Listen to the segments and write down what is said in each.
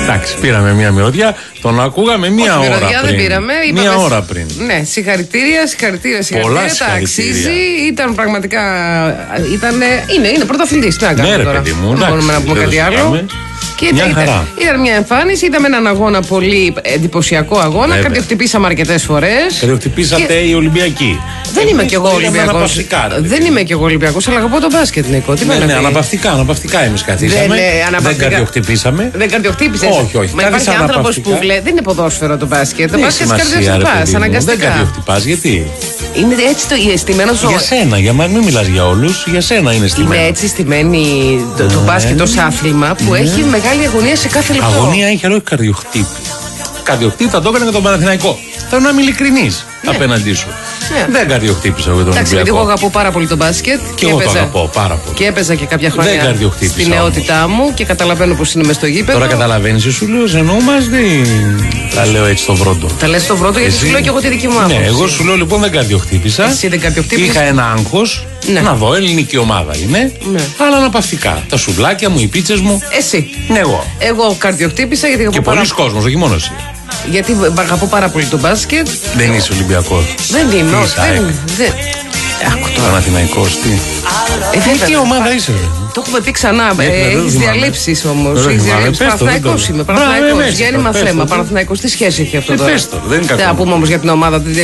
Εντάξει, πήραμε μια μυρωδιά, τον ακούγαμε μία ώρα πριν. Δεν πήραμε, μία ώρα πριν. Ναι, συγχαρητήρια. Τα αξίζει. Ήταν πραγματικά. Είναι πρωταθλητής. Ναι, ρε παιδί μου, δεν μπορούμε να πούμε κάτι άλλο. Και ήταν μια εμφάνιση, είδαμε έναν αγώνα πολύ εντυπωσιακό αγώνα. Καρδιοχτυπήσαμε αρκετές φορές. Καρδιοχτυπήσατε οι Ολυμπιακοί. Δεν είμαι κι εγώ Ολυμπιακός. Δεν είμαι κι εγώ Ολυμπιακός, αλλά αγαπώ το μπάσκετ, Νίκο. Ναι, αναπαυτικά εμείς καθίσαμε. Δεν καρδιοχτυπήσαμε. Δεν καρδιοχτύπησες. Όχι. Μα υπάρχει άνθρωπος που δεν είναι ποδόσφαιρο το μπάσκετ. Το μπάσκετ καρδιοχτυπάς, αναγκαστικά. Δεν καρδιοχτυπάς, γιατί? Είναι έτσι το στημένο σου. Για σένα, για μένα, μην μιλάς για όλους. Για σένα είναι στημένο. Είναι έτσι στημένη το μπάσκετ ως άθλημα που έχει μεγάλη αγωνία σε κάθε λεπτό. Αγωνία έχει, αλλά όχι καρδιοχτύπη. Καρδιοχτύπη θα το έκανε και τον Παναθηναϊκό. Θέλω να είμαι ειλικρινής απέναντί σου. Δεν καρδιοχτύπησα εγώ τον Ολυμπιακό. Εντάξει, εγώ αγαπώ πάρα πολύ τον μπάσκετ. Και εγώ το αγαπώ πάρα πολύ. Και έπαιζα και κάποια χρόνια στη νεότητά μου και καταλαβαίνω πως είναι μες στο γήπεδο. Τώρα καταλαβαίνεις, σου λέω, εννοούμαστε ή τα λέω έτσι στο βρόντο? Τα λες στο βρόντο, γιατί σου λέω και εγώ τη δική μου άποψη. Ναι, εγώ σου λέω λοιπόν δεν καρδιοχτύπησα. Εσύ δεν καρδιοχτύπησες. Είχα ένα άγχος να δω, ελληνική ομάδα είναι. Αλλά αναπαυτικά. Τα σουβλάκια μου, οι πίτσες μου. Εσύ. Ναι, εγώ. Εγώ καρδιοχτύπησα γιατί. Και πολλοί κόσμος, όχι μόνο εσύ. Γιατί αγαπώ πάρα πολύ το μπάσκετ. Δεν είσαι Ολυμπιακός. Δεν είμαι. Παναθηναϊκός, τι. Τι ομάδα είσαι, το έχουμε πει ξανά. Έχεις διαλύσεις όμως. Παναθηναϊκός είμαι. Παναθηναϊκός. Γέννημα θέμα. Παναθηναϊκός. Τι σχέση έχει αυτό τώρα? Δεν θα πούμε όμως για την ομάδα ότι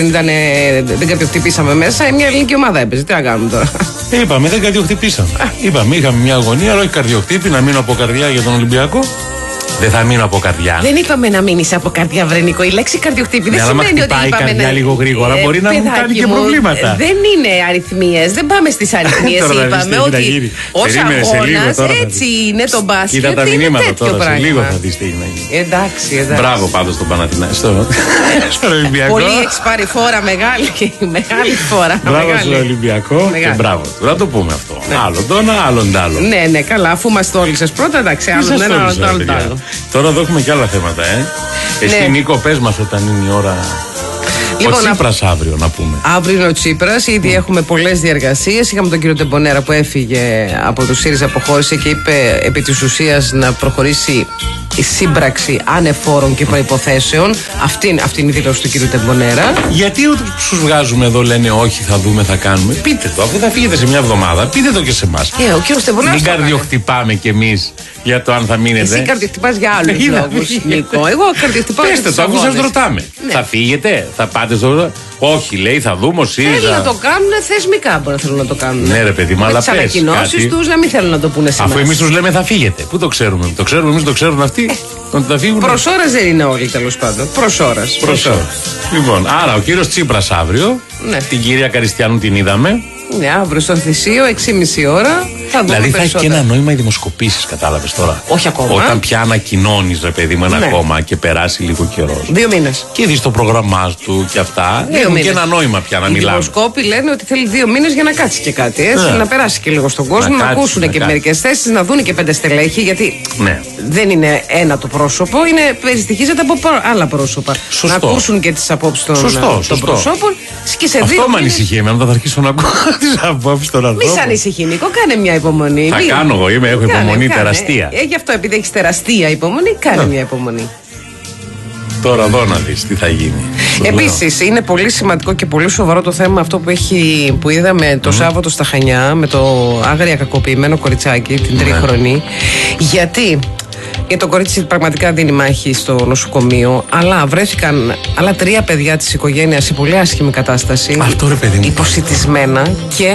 δεν καρδιοχτυπήσαμε μέσα. Μια ελληνική ομάδα έπαιζε. Τι να κάνουμε τώρα? Είπαμε, δεν καρδιοχτυπήσαμε. Είπαμε, είχαμε μια αγωνία, αλλά όχι καρδιοχτύπη, να μείνω από καρδιά για τον Ολυμπιακό. Δεν θα μείνω από καρδιά. Δεν είπαμε να μείνει από καρδιά, Βρενικό. Η λέξη καρδιοχτύπη δεν σημαίνει ότι είπαμε καρδιά να. Λίγο γρήγορα μπορεί να μου κάνει και προβλήματα. Δεν είναι αριθμίες. Δεν πάμε στις αριθμίες. Είπαμε ότι ως αγώνας έτσι είναι το μπάσκετ. Κοίτα τα μηνύματα τώρα. Σε λίγο θα δεις τι έχει να γίνει. Εντάξει. Μπράβο πάντως στον Παναθηναϊκό. Στον Ολυμπιακό. Πολύ έχεις πάρει φόρα μεγάλη φόρα. Μπράβο στον Ολυμπιακό. Και μπράβο. Να το πούμε αυτό. Άλλον τον, άλλον τ' άλλο. Ναι, καλά, αφού μας τόλισες πρώτα, εντάξει, άλλον ένα, άλλον τ' άλλο. Τώρα εδώ έχουμε και άλλα θέματα, Εσύ, Νίκο, πες μας όταν είναι η ώρα. Λοιπόν, ο Τσίπρας αύριο, να πούμε. Αύριο είναι ο Τσίπρας, ήδη έχουμε πολλές διεργασίες. Είχαμε τον κύριο Τεμπονέρα που έφυγε από το ΣΥΡΙΖΑ, αποχώρησε και είπε επί της ουσίας να προχωρήσει η σύμπραξη ανεφόρων και προϋποθέσεων. Αυτή είναι η δήλωση του κύριου Τεμπονέρα. Γιατί τους βγάζουμε εδώ, λένε όχι, θα δούμε, θα κάνουμε? Πείτε το, αφού θα φύγετε σε μια εβδομάδα, πείτε το και σε εμάς. Ο κύριος Τεμπονέρας. Μην καρδιοχτυπάμε κι εμείς για το αν θα μείνετε. Εσύ καρδιοχτυπάς για άλλους λόγους, Νίκο. Εγώ καρδιοχτυπάω. Πέστε το, αφού σας ρωτάμε. Θα φύγετε, θα πάτε στο. Όχι, λέει, θα δούμε ο ΣΥΡΙΖΑ. Θέλουν να το κάνουν θεσμικά, μπορεί να θέλουν να το κάνουν. Ναι, ρε παιδί, μα αλλά πες. Τις ανακοινώσεις τους να μην θέλουν να το πούνε σε εμάς. Αφού εμείς τους λέμε θα φύγετε. Πού το ξέρουμε? Το ξέρουμε εμείς, το ξέρουν αυτοί. Θα φύγουν. Προς ώρας δεν είναι όλοι, τέλος πάντων. Προς ώρας. Λοιπόν, άρα ο κύριος Τσίπρας αύριο. Την κυρία Καριστιανού την είδαμε. Ναι, αύριο στο Θησίο, 6,5 ώρα. Δηλαδή θα έχει και ένα νόημα οι δημοσκοπήσεις, κατάλαβες τώρα? Όχι ακόμα. Όταν πια ανακοινώνεις, ρε παιδί μου, ένα κόμμα και περάσει λίγο καιρό. 2 μήνες. Και δεις το πρόγραμμά του και αυτά. Έχουν και ένα νόημα πια να μιλάμε. Οι δημοσκόποι λένε ότι θέλει 2 μήνες για να κάτσει και κάτι. Να περάσει και λίγο στον κόσμο, να ακούσουν και μερικές θέσεις, να δουν και 5 στελέχη. Γιατί δεν είναι ένα το πρόσωπο, περιστοιχίζεται από άλλα πρόσωπα. Σωστό. Να ακούσουν και τις απόψεις των προσώπων. Αυτό με ανησυχεί εμένα, θα αρχίσω να ακούω τις απόψεις των ανθρώπων. Μη σ' ανησυχεί, Νίκο, κάνε μια υπομονή. Θα κάνω εγώ, έχω υπομονή τεραστία. Γι' αυτό, επειδή έχεις τεραστία υπομονή, κάνε μια υπομονή. Τώρα εδώ να δεις τι θα γίνει. Επίσης, είναι πολύ σημαντικό και πολύ σοβαρό το θέμα αυτό που είδαμε το Σάββατο στα Χανιά με το άγρια κακοποιημένο κοριτσάκι, την τρίχρονη. Γιατί το κορίτσι πραγματικά δίνει μάχη στο νοσοκομείο, αλλά βρέθηκαν άλλα 3 παιδιά της οικογένειας σε πολύ άσχημη κατάσταση. Αυτό, ρε παιδί μου. Υποσιτισμένα και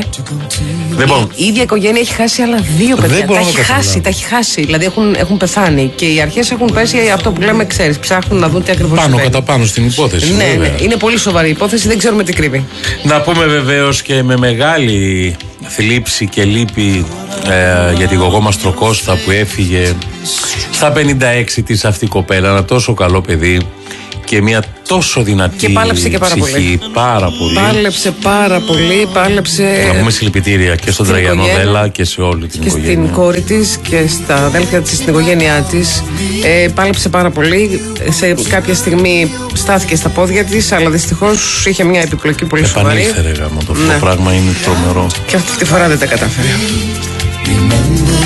η ίδια οικογένεια έχει χάσει άλλα 2 παιδιά. Τα έχει χάσει. Δηλαδή έχουν πεθάνει. Και οι αρχές έχουν πέσει αυτό που λέμε, ξέρεις, ψάχνουν να δουν τι ακριβώς συμβαίνει. Πάνω κατά πάνω στην υπόθεση. Ναι, είναι πολύ σοβαρή υπόθεση, δεν ξέρουμε τι κρύβει. Να πούμε βεβαίως και με μεγάλη θλίψη και λύπη για τη Γογό Μαστροκώστα που έφυγε στα 56 της αυτή η κοπέλα, ένα τόσο καλό παιδί και μια τόσο δυνατή και πάλεψε και πάρα ψυχή, πολύ. Πάλεψε πάρα πολύ, Να πούμε συλληπιτήρια και στον Τραγιανό Δέλα και σε όλη την οικογένεια. Και στην κόρη της και στα αδέλφια της, στην οικογένειά της. Πάλεψε πάρα πολύ. Σε κάποια στιγμή στάθηκε στα πόδια της, αλλά δυστυχώς είχε μια επιπλοκή πολύ σοβαρή. Επανήλθε, ρε γάμο, το πράγμα είναι τρομερό. Και αυτή τη φορά δεν τα κατάφερε.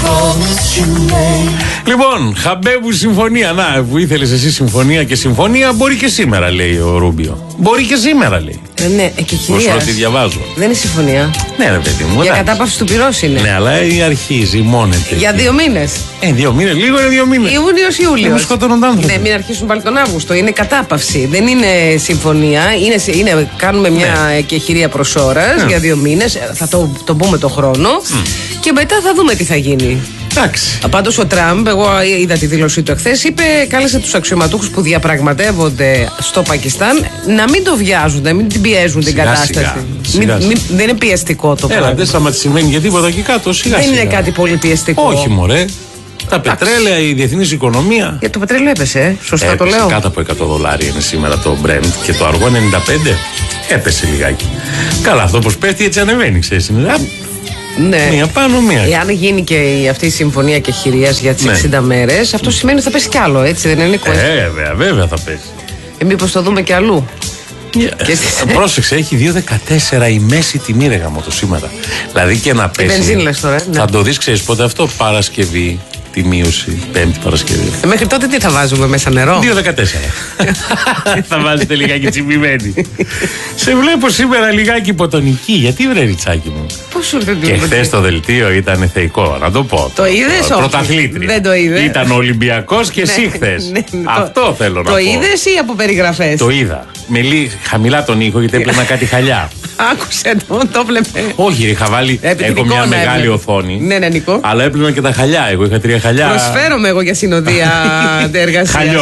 Λοιπόν, Χαμπέμπου συμφωνία. Να, που ήθελες εσύ συμφωνία και συμφωνία, μπορεί και σήμερα, λέει ο Ρούμπιο. Μπορεί και σήμερα, λέει. Ναι, και κυρία. Όσο τη διαβάζω. Δεν είναι συμφωνία. Ναι, ρε παιδί μου. Για κατάπαυση του πυρός είναι. Ναι, αλλά αρχίζει, μόνεται. Για 2 μήνες. 2 μήνες, λίγο είναι 2 μήνες. Ιούνιος-Ιούλιος. Μου σκοτώνουν άνθρωποι. Ναι, μην αρχίσουν πάλι τον Αύγουστο. Είναι κατάπαυση. Δεν είναι συμφωνία. Κάνουμε μια εκεχηρία προς ώρας για 2 μήνες. Θα το πούμε το χρόνο. Και μετά θα δούμε τι θα γίνει. Εντάξει. Πάντως ο Τραμπ, εγώ είδα τη δήλωσή του εχθές, κάλεσε τους αξιωματούχους που διαπραγματεύονται στο Πακιστάν να μην το βιάζουν, να μην την πιέζουν την κατάσταση. Δεν είναι πιεστικό το πράγμα. Δεν σταματησιμένει για τίποτα εκεί κάτω. Δεν είναι κάτι πολύ πιεστικό. Όχι, μωρέ. Τα πετρέλαια, η διεθνής οικονομία. Για το πετρέλαιο έπεσε, σωστά το λέω. Κάτω από $100 είναι σήμερα το Brent και το αργό 95. Έπεσε λιγάκι. Καλά, αυτό πως πέφτει έτσι ανεβαίνει, ξέρεις. Ναι. Μία πάνω, μία. Εάν γίνει και αυτή η συμφωνία εκεχηρίας για τις 60 μέρες, αυτό σημαίνει ότι θα πέσει κι άλλο, έτσι δεν είναι, Νίκο? Βέβαια θα πέσει. Μήπως το δούμε κι αλλού. Πρόσεξε, έχει 2,14 η μέση τιμή, ρε γαμώτο, σήμερα. Δηλαδή και να πέσει. Βενζίνη λες τώρα, ναι. Θα το δεις, ξέρεις πότε αυτό, Παρασκευή. Τη μείωση, Πέμπτη Παρασκευή. Μέχρι τότε τι θα βάζουμε μέσα, νερό? 2,14. Θα βάζετε λιγάκι τσιμπημένη. Σε βλέπω σήμερα λιγάκι υποτονική. Γιατί βρε Ριτσάκι μου? Πώς ήρθε? Και χθες το δελτίο ήταν θεϊκό, να το πω. Το είδες? Πρωταθλήτρια. Δεν το είδε. Ήταν Ολυμπιακός και εσύ χθες. Αυτό θέλω να πω. Το είδες ή από περιγραφές? Το είδα. Με χαμηλά τον ήχο γιατί έπαιρνα κάτι χαλιά. Άκουσε το βλέπε. Όχι, είχα βάλει. Έχω μια μεγάλη οθόνη. Ναι, Νικό. Αλλά έπαιρνα και τα χαλιά. Εγώ είχα 3 χαλιά. Προσφέρομαι εγώ για συνοδεία εργασίας. Χαλιών.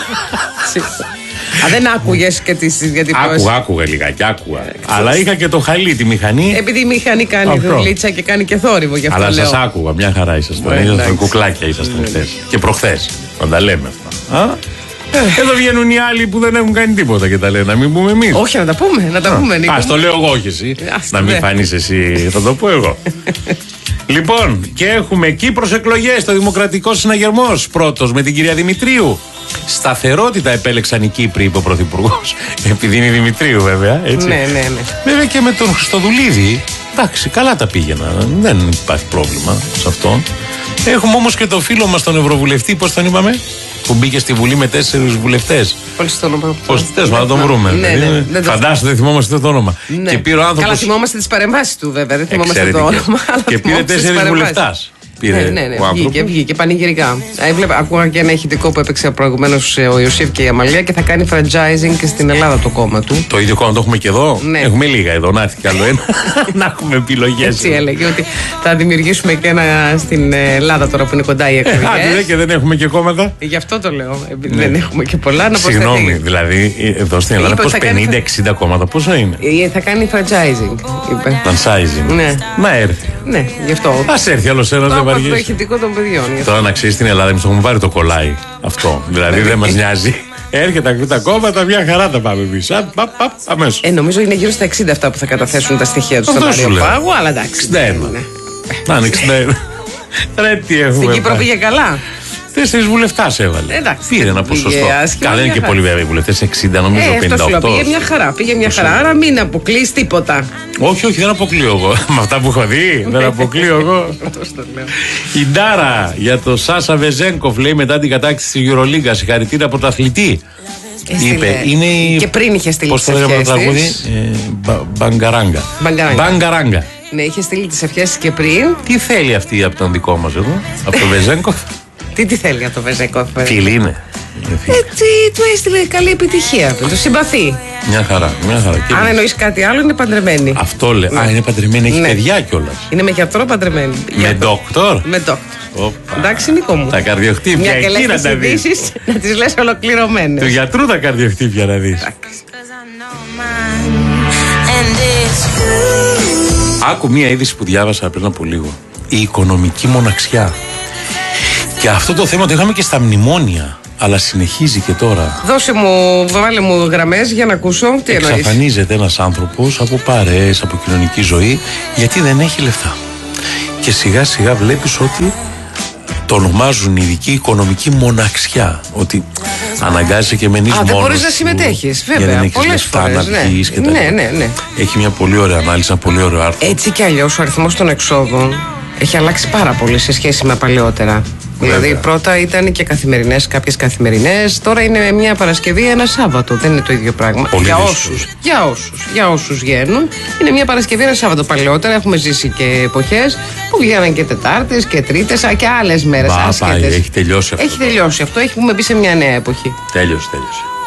Δεν άκουγες και τις διατυπώσεις? Άκουγα λιγάκι, άκουγα. Αλλά είχα και το χαλί, τη μηχανή. Επειδή η μηχανή κάνει δουλίτσα και κάνει και θόρυβο, γι' αυτό. Αλλά σας άκουγα, μια χαρά ήσασταν. Ήσασταν κουκλάκια, ήσασταν χθες. Και προχθές. Να τα λέμε αυτά. Εδώ βγαίνουν οι άλλοι που δεν έχουν κάνει τίποτα και τα λένε. Να μην πούμε εμείς. Όχι, να τα πούμε, Νίκο. Ας το λέω εγώ, όχι εσύ. Να μην φανείς εσύ, θα το πω εγώ. Λοιπόν, και έχουμε Κύπρος εκλογές, το Δημοκρατικό Συναγερμός. Πρώτος με την κυρία Δημητρίου. Σταθερότητα επέλεξαν οι Κύπροι, είπε ο Πρωθυπουργός. Επειδή είναι Δημητρίου, βέβαια. Έτσι. Ναι. Βέβαια και με τον Χριστοδουλίδη. Εντάξει, καλά τα πήγαιναν. Δεν υπάρχει πρόβλημα σε αυτό. Έχουμε όμως και το φίλο μας τον Ευρωβουλευτή, πώς τον είπαμε, που μπήκε στη Βουλή με 4 βουλευτές. Πώς το όνομα? Πώς θες, να τον βρούμε. Ναι. Φαντάσου, δεν θυμόμαστε το όνομα. Ναι. Και πήρε ο άνθρωπος. Καλά, θυμόμαστε τις παρεμβάσεις του, βέβαια. Δεν θυμόμαστε το όνομα. Και πήρε 4 βουλευτάς. Ναι, βγήκε πανηγυρικά. Ακούγα και ένα ηχητικό που έπαιξε προηγουμένως ο Ιωσήφ και η Αμαλία και θα κάνει franchising και στην Ελλάδα το κόμμα του. Το ίδιο κόμμα το έχουμε και εδώ. Ναι. Έχουμε λίγα εδώ, να έρθει κι άλλο ένα. Να έχουμε επιλογές. Έτσι έλεγε ότι θα δημιουργήσουμε και ένα στην Ελλάδα τώρα που είναι κοντά οι εκλογές. Άντε, και δεν έχουμε και κόμματα. Γι' αυτό το λέω. Επειδή δεν έχουμε και πολλά να προσθέτει. Συγγνώμη, δηλαδή εδώ στην Ελλάδα πώς 50-60 κόμματα, πόσο είναι? Θα κάνει franchising, είπε. Franchising. Ναι. Να έρθει. Ναι, γι' αυτό. Ας έρθει άλλος ένας, δεν βαριέσαι. Το ηχητικό των παιδιών. Τώρα να ξέρεις στην Ελλάδα, εμείς το έχουμε πάρει το κολλάι αυτό. Δηλαδή δεν μας νοιάζει. Έρχεται τα κόμματα, μια χαρά τα πάμε εμείς. Αμέσως. Νομίζω είναι γύρω στα 60 αυτά που θα καταθέσουν τα στοιχεία του στον Αριοπάγο, αλλά εντάξει. 61. Να είναι 61. Ρε τι έχουμε. Στην Κύπρο πήγε καλά. 4 βουλευτάς έβαλε. Εντάξει. Πήρε ένα ποσοστό. Καλά, δεν είναι και πολύ βέβαια οι βουλευτές, 60 νομίζω, 58. Πήγε μια χαρά. Άρα μην αποκλείς τίποτα. Όχι, δεν αποκλείω εγώ. Με αυτά που έχω δει, δεν αποκλείω εγώ. Η Ντάρα για το Σάσα Βεζένκοφ λέει μετά την κατάκτηση της Euroliga. Συγχαρητήρια πρωταθλητή. Είπε, είναι η. Και πριν είχε στείλει τις ευχές το τραγούδι. Μπαγκαράγκα. Ναι, είχε στείλει τις ευχές και πριν. Τι θέλει αυτή από τον δικό μας εδώ, από τον Βεζένκοφ? Τι θέλει από τον Βεζένκοφ? Φίλοι είναι. Έτσι του έστειλε καλή επιτυχία. Το συμπαθεί. Μια χαρά. Αν εννοείς κάτι άλλο, είναι παντρεμένη. Αυτό λέει. Α, είναι παντρεμένη, έχει παιδιά κιόλας. Είναι με γιατρό παντρεμένη. Με ντόκτορ. Με ντόκτορ. Εντάξει, Νίκο μου. Τα καρδιοχτύπια εκεί να τα δεις. Να τις λες ολοκληρωμένες. Του γιατρού τα καρδιοχτύπια να δεις. Άκου μία είδηση που διάβασα πριν από λίγο. Η οικονομική μοναξιά. Και αυτό το θέμα το είχαμε και στα μνημόνια. Αλλά συνεχίζει και τώρα. Βάλε μου γραμμές για να ακούσω. Τι εννοείς? Εξαφανίζεται ένας άνθρωπος από παρέες, από κοινωνική ζωή, γιατί δεν έχει λεφτά. Και σιγά σιγά βλέπεις ότι το ονομάζουν ειδική οικονομική μοναξιά. Ότι αναγκάζεσαι και μένεις μόνος. Δεν μπορείς να συμμετέχεις, βέβαια. Πολλές φορές. Ναι. Έχει μια πολύ ωραία ανάλυση, ένα πολύ ωραίο άρθρο. Έτσι κι αλλιώς ο αριθμός των εξόδων Έχει αλλάξει πάρα πολύ σε σχέση με παλαιότερα. Δηλαδή πρώτα ήταν και καθημερινές, κάποιες καθημερινές. Τώρα είναι μια Παρασκευή, ένα Σάββατο. Δεν είναι το ίδιο πράγμα. Για όσους βγαίνουν, είναι μια Παρασκευή, ένα Σάββατο. Παλαιότερα έχουμε ζήσει και εποχές που βγαίναν και Τετάρτες και Τρίτες και άλλες μέρες άσχετες. Έχει τελειώσει αυτό. Έχει τελειώσει αυτό. Έχουμε μπει σε μια νέα εποχή. Τέλειωσε.